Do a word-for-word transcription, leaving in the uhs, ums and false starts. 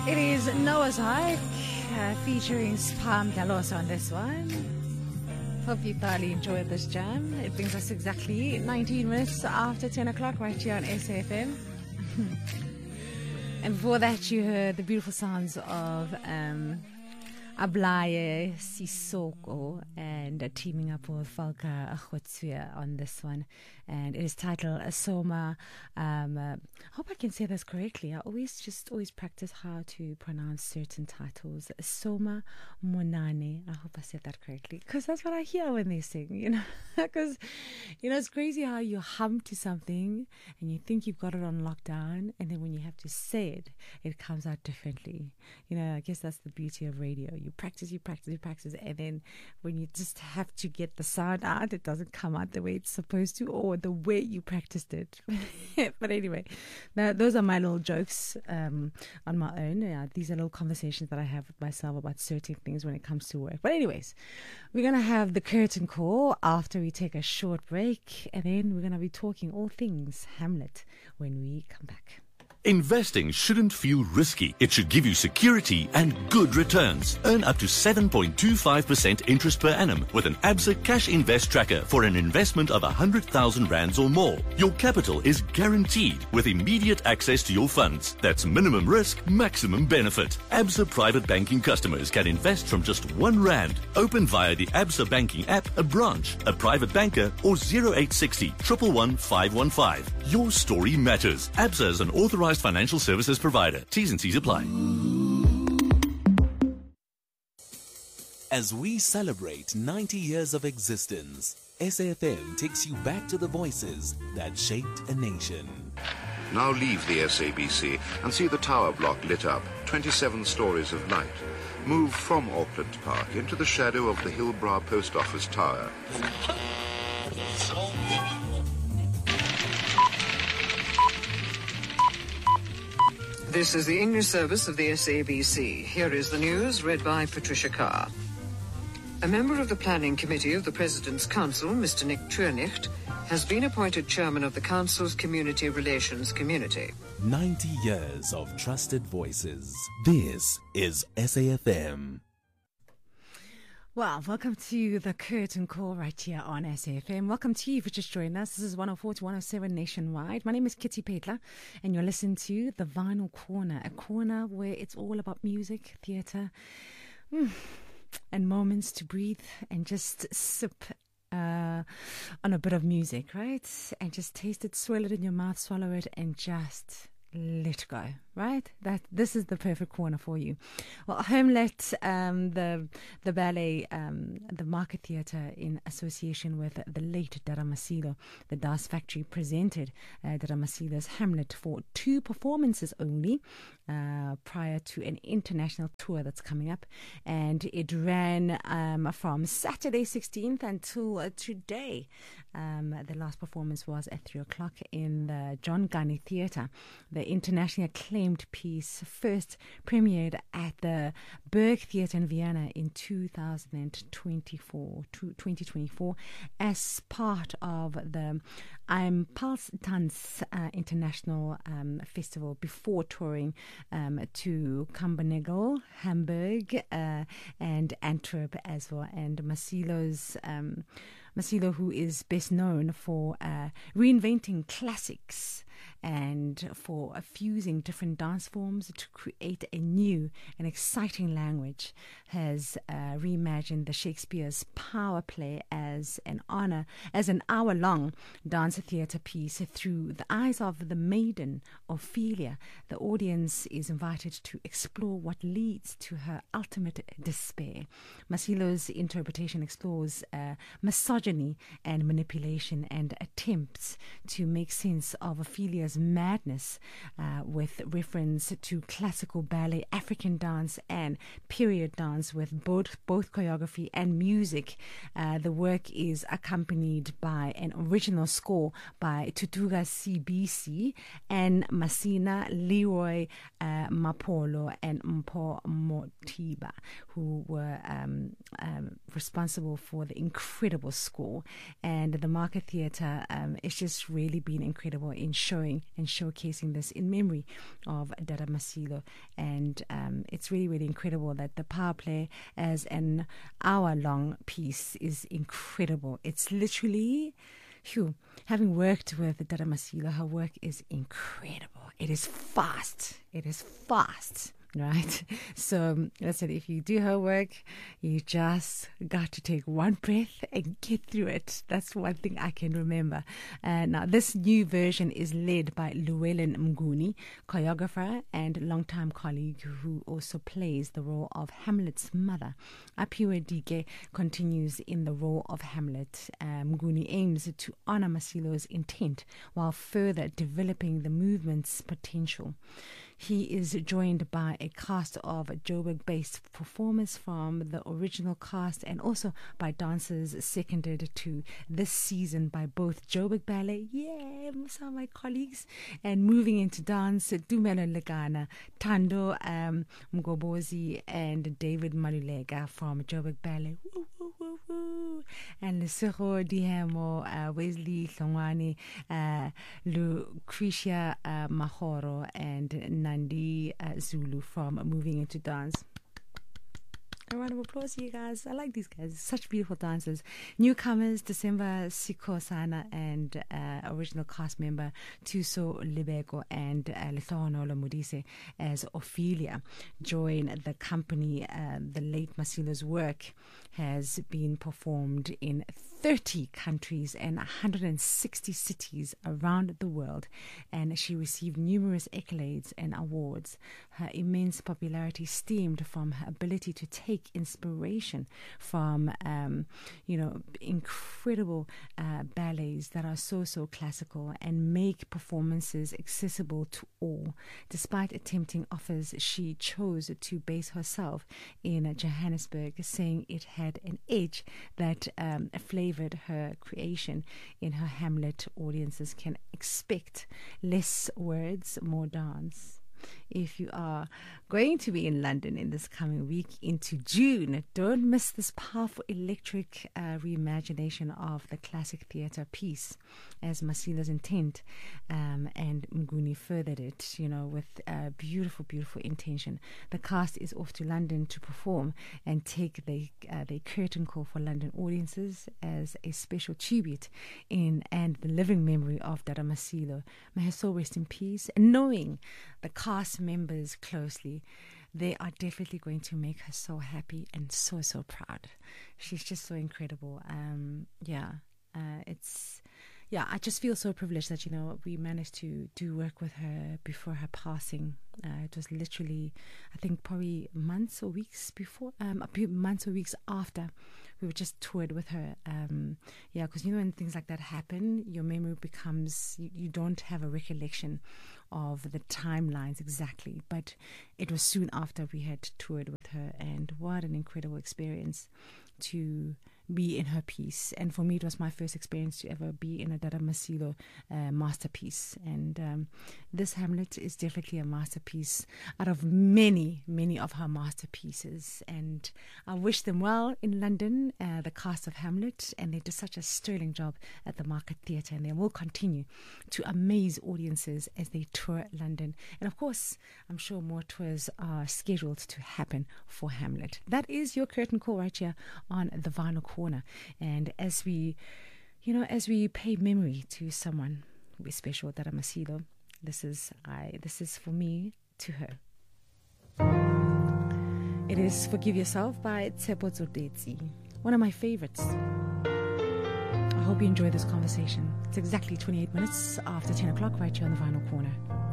It is Noah's Ark uh, featuring Spam Dalos on this one. Hope you thoroughly enjoyed this jam. It brings us exactly nineteen minutes after ten o'clock right here on S A F M. And before that, you heard the beautiful sounds of um, Ablaye Sisoko and uh, teaming up with Falka Akhwetsuya on this one. And it is titled Asoma. Um, uh, I hope I can say this correctly. I always just always practice how to pronounce certain titles. Asoma Monane. I hope I said that correctly, because that's what I hear when they sing, you know. Because, you know, it's crazy how you hum to something and you think you've got it on lockdown, and then when you have to say it, it comes out differently. You know, I guess that's the beauty of radio. You practice, you practice, you practice, and then when you just have to get the sound out, it doesn't come out the way it's supposed to, or the way you practiced it. But anyway, now, those are my little jokes um, on my own. Yeah, these are little conversations that I have with myself about certain things when it comes to work. But anyways, we're going to have the curtain call after we take a short break, and then we're going to be talking all things Hamlet when we come back. Investing shouldn't feel risky. It should give you security and good returns. Earn up to seven point two five percent interest per annum with an Absa Cash Invest Tracker for an investment of one hundred thousand rands or more. Your capital is guaranteed with immediate access to your funds. That's minimum risk, maximum benefit. Absa Private Banking customers can invest from just one rand. Open via the Absa Banking app, a branch, a private banker, or zero eight six zero, one one one, five one five. Your story matters. Absa is an authorized financial services provider. T's and C's apply. As we celebrate ninety years of existence, S A F M takes you back to the voices that shaped a nation. Now leave the S A B C and see the tower block lit up, twenty-seven stories of light. Move from Auckland Park into the shadow of the Hillbrow Post Office Tower. This is the English service of the S A B C. Here is the news, read by Patricia Carr. A member of the Planning Committee of the President's Council, Mister Nick Treurnicht, has been appointed chairman of the Council's Community Relations Community. ninety years of trusted voices. This is S A F M. Well, welcome to the curtain call right here on S A F M. Welcome to you if you just joined us. This is one oh four to one oh seven nationwide. My name is Kitty Petla, and you're listening to The Vinyl Corner, a corner where it's all about music, theatre, mm, and moments to breathe and just sip uh, on a bit of music, right? And just taste it, swirl it in your mouth, swallow it, and just let go, right? That this is the perfect corner for you. Well, Hamlet, um, the the ballet, um, the Market Theatre, in association with the late Dara Masilo, the Dance Factory, presented uh, Dara Masilo's Hamlet for two performances only, uh, prior to an international tour that's coming up, and it ran um, from Saturday sixteenth until uh, today. Um, the last performance was at three o'clock in the John Gani Theatre. The internationally acclaimed piece first premiered at the Berg Theatre in Vienna in two thousand twenty-four, twenty twenty-four as part of the I'm Pulse Dance uh, International um, Festival before touring um, to Kampnagel, Hamburg, uh, and Antwerp as well. And Masilo's um, Masilo, who is best known for uh, reinventing classics and for fusing different dance forms to create a new and exciting language, has uh, reimagined the Shakespeare's Power Play as an honor, as an hour-long dance theatre piece through the eyes of the maiden Ophelia. The audience is invited to explore what leads to her ultimate despair. Masilo's interpretation explores uh, misogyny and manipulation and attempts to make sense of Ophelia's madness uh, with reference to classical ballet, African dance, and period dance with both both choreography and music. Uh, the work is accompanied by an original score by Tutuga C B C and Masina, Leroy uh, Mapolo, and Mpo Motiba, who were um, um, responsible for the incredible score. And the Market Theatre um, it's just really been incredible in showing and showcasing this in memory of Dada Masilo. And um, it's really, really incredible that the power play as an hour-long piece is incredible. It's literally... Phew, having worked with Dada Masilo, her work is incredible. It is fast. It is fast, right? So, that's it. If you do her work, you just got to take one breath and get through it. That's one thing I can remember. Uh, now, this new version is led by Llewellyn Mnguni, choreographer and longtime colleague who also plays the role of Hamlet's mother. Aphiwe Dike continues in the role of Hamlet. Uh, Mnguni aims to honor Masilo's intent while further developing the movement's potential. He is joined by a cast of Joburg-based performers from the original cast and also by dancers seconded to this season by both Joburg Ballet, yeah, some of my colleagues, and moving into dance, Dumelo Legana, Tando um, Mgobozi, and David Malulega from Joburg Ballet. Woo, woo, woo, woo. And Lesego Dihemo, uh, Wesley Hlongwane, uh, Lucretia uh, Mahoro, and Nandi uh, Zulu from Moving Into Dance. A round of applause, you guys. I like these guys. Such beautiful dancers. Newcomers, December Sikosana, and uh, original cast member Tuso Libego and uh, Lethonola Modise as Ophelia join the company. Uh, the late Masilo's work has been performed in thirty countries and one hundred sixty cities around the world, and she received numerous accolades and awards. Her immense popularity stemmed from her ability to take inspiration from, um, you know, incredible uh, ballets that are so, so classical and make performances accessible to all. Despite attempting offers, she chose to base herself in Johannesburg, saying it had an edge that um, flavored her creation. In her Hamlet, audiences can expect less words, more dance. If you are going to be in London in this coming week into June, don't miss this powerful electric uh, reimagination of the classic theatre piece as Masilo's intent, um, and Mnguni furthered it, you know, with a beautiful, beautiful intention. The cast is off to London to perform and take the, uh, the curtain call for London audiences as a special tribute in and the living memory of Dada Masilo. May her soul rest in peace. And knowing the cast members closely, they are definitely going to make her so happy and so, so proud. She's just so incredible. Um, yeah, uh, it's, yeah, I just feel so privileged that, you know, we managed to do work with her before her passing. Uh, it was literally, I think, probably months or weeks before, um, a few months or weeks after we were just toured with her. Um, yeah, because, you know, when things like that happen, your memory becomes, you, you don't have a recollection of the timelines exactly. But it was soon after we had toured with her, and what an incredible experience to be in her piece. And for me, it was my first experience to ever be in a Dada Masilo uh, masterpiece. And um, this Hamlet is definitely a masterpiece out of many, many of her masterpieces. And I wish them well in London, uh, the cast of Hamlet. And they did such a sterling job at the Market Theatre. And they will continue to amaze audiences as they tour London. And of course, I'm sure more tours are scheduled to happen for Hamlet. That is your curtain call right here on the Vinyl Corner. And as we, you know, as we pay memory to someone who is special, Dada Masilo, this is I. This is for me to her. It is Forgive Yourself by Tshepo Tsotetsi, one of my favorites. I hope you enjoy this conversation. It's exactly twenty-eight minutes after ten o'clock right here on the Vinyl Corner.